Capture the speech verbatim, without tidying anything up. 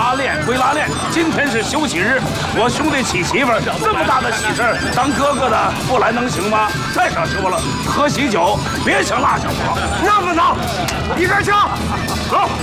拉练归拉练，今天是休息日，我兄弟娶媳妇儿，这么大的喜事儿，当哥哥的不来能行吗？再少说了，喝喜酒别想落下我。 那不能，一边去，走。